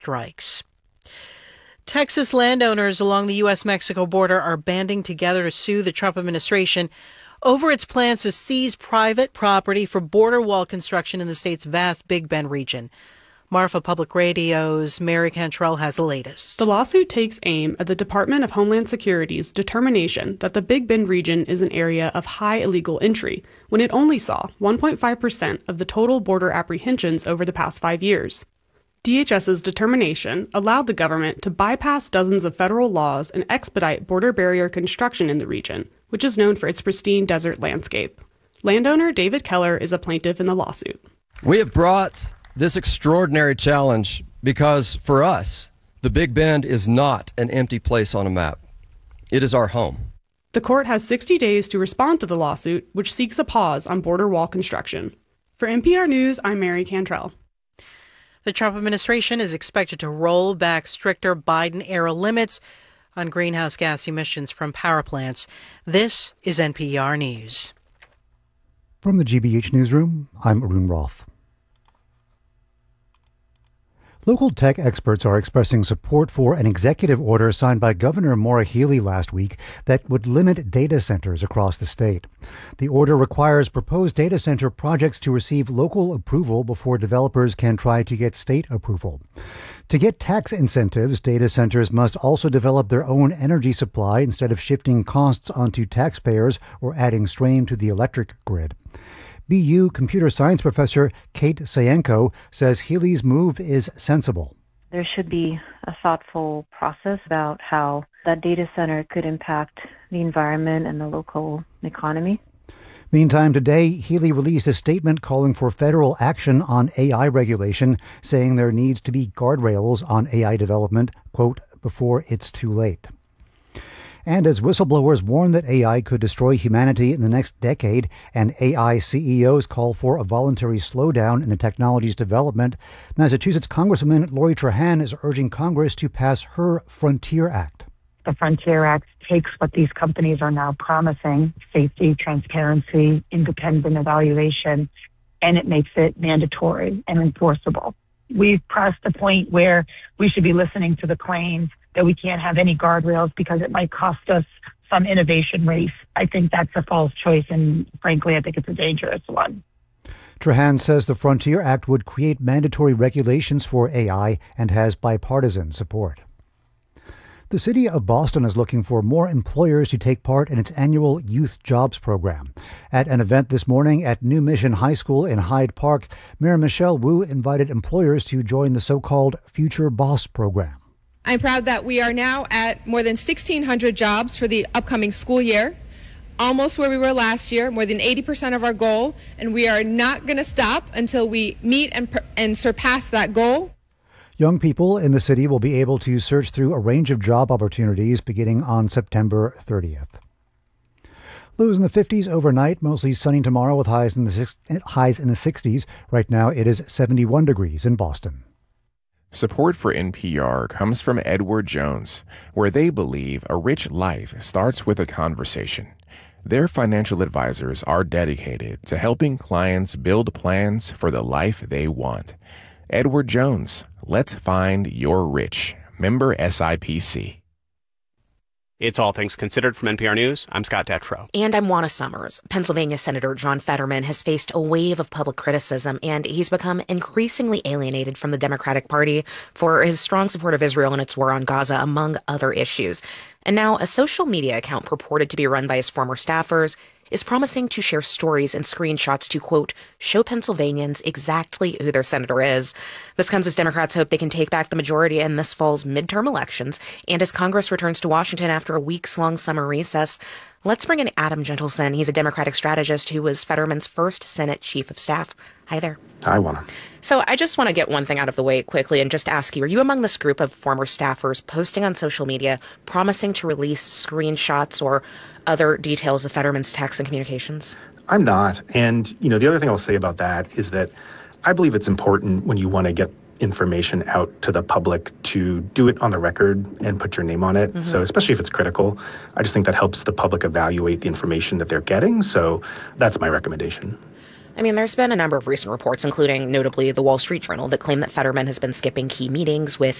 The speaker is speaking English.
strikes. Texas landowners along the U.S.-Mexico border are banding together to sue the Trump administration over its plans to seize private property for border wall construction in the state's vast Big Bend region. Marfa Public Radio's Mary Cantrell has the latest. The lawsuit takes aim at the Department of Homeland Security's determination that the Big Bend region is an area of high illegal entry, when it only saw 1.5% of the total border apprehensions over the past 5 years. DHS's determination allowed the government to bypass dozens of federal laws and expedite border barrier construction in the region, which is known for its pristine desert landscape. Landowner David Keller is a plaintiff in the lawsuit. We have brought this extraordinary challenge because, for us, the Big Bend is not an empty place on a map. It is our home. The court has 60 days to respond to the lawsuit, which seeks a pause on border wall construction. For NPR News, I'm Mary Cantrell. The Trump administration is expected to roll back stricter Biden-era limits on greenhouse gas emissions from power plants. This is NPR News. From the GBH Newsroom, I'm Arun Roth. Local tech experts are expressing support for an executive order signed by Governor Maura Healey last week that would limit data centers across the state. The order requires proposed data center projects to receive local approval before developers can try to get state approval. To get tax incentives, data centers must also develop their own energy supply instead of shifting costs onto taxpayers or adding strain to the electric grid. BU computer science professor Kate Sayenko says Healey's move is sensible. There should be a thoughtful process about how that data center could impact the environment and the local economy. Meantime, today, Healey released a statement calling for federal action on AI regulation, saying there needs to be guardrails on AI development, quote, before it's too late. And as whistleblowers warn that AI could destroy humanity in the next decade, and AI CEOs call for a voluntary slowdown in the technology's development, Massachusetts Congresswoman Lori Trahan is urging Congress to pass her Frontier Act. The Frontier Act takes what these companies are now promising, safety, transparency, independent evaluation, and it makes it mandatory and enforceable. We've pressed the point where we should be listening to the claims that we can't have any guardrails because it might cost us some innovation race. I think that's a false choice, and frankly, I think it's a dangerous one. Trahan says the Frontier Act would create mandatory regulations for AI and has bipartisan support. The city of Boston is looking for more employers to take part in its annual Youth Jobs program. At an event this morning at New Mission High School in Hyde Park, Mayor Michelle Wu invited employers to join the so-called Future Boss program. I'm proud that we are now at more than 1,600 jobs for the upcoming school year, almost where we were last year, more than 80% of our goal, and we are not going to stop until we meet and surpass that goal. Young people in the city will be able to search through a range of job opportunities beginning on September 30th. Lows in the 50s overnight, mostly sunny tomorrow with highs in the 60s. Right now it is 71 degrees in Boston. Support for NPR comes from Edward Jones, where they believe a rich life starts with a conversation. Their financial advisors are dedicated to helping clients build plans for the life they want. Edward Jones, let's find your rich. Member SIPC. It's All Things Considered from NPR News. I'm Scott Detrow. And I'm Juana Summers. Pennsylvania Senator John Fetterman has faced a wave of public criticism, and he's become increasingly alienated from the Democratic Party for his strong support of Israel and its war on Gaza, among other issues. And now a social media account purported to be run by his former staffers is promising to share stories and screenshots to, quote, show Pennsylvanians exactly who their senator is. This comes as Democrats hope they can take back the majority in this fall's midterm elections, and as Congress returns to Washington after a weeks-long summer recess. Let's bring in Adam Gentleson. He's a Democratic strategist who was Fetterman's first Senate chief of staff. Hi there. Hi, Juana. So I just want to get one thing out of the way quickly and just ask you, are you among this group of former staffers posting on social media promising to release screenshots or other details of Fetterman's texts and communications? I'm not. And, the other thing I'll say about that is that I believe it's important when you want to get information out to the public to do it on the record and put your name on it. Mm-hmm. So especially if it's critical, I just think that helps the public evaluate the information that they're getting. So that's my recommendation. I mean, there's been a number of recent reports, including notably the Wall Street Journal, that claim that Fetterman has been skipping key meetings with